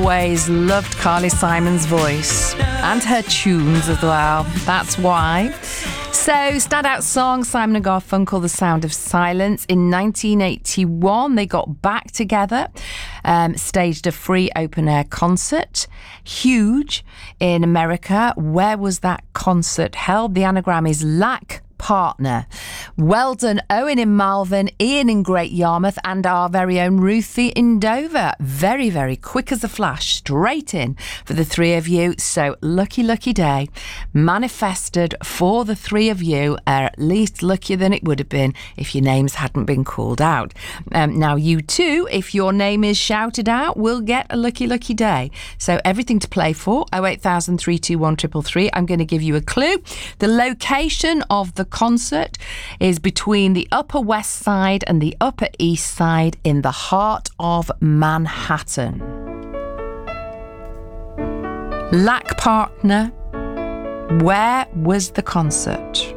always loved Carly Simon's voice and her tunes as well. That's why. So, standout song, Simon and Garfunkel, The Sound of Silence. In 1981, they got back together, staged a free open-air concert. Huge in America. Where was that concert held? The anagram is LAC Partner. Well done, Owen in Malvern, Ian in Great Yarmouth, and our very own Ruthie in Dover. Very, very quick as a flash, straight in for the three of you. So, lucky, lucky day. Manifested for the three of you, are at least luckier than it would have been if your names hadn't been called out. Now, you too, if your name is shouted out, will get a lucky, lucky day. So, everything to play for, 08000 321 333. I'm going to give you a clue. The location of the concert is between the Upper West Side and the Upper East Side in the heart of Manhattan. LAC Partner, where was the concert?